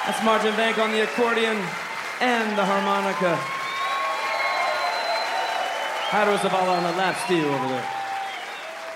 That's Martin Bank on the accordion and the harmonica. Jairo Zavala on the lap steel over there.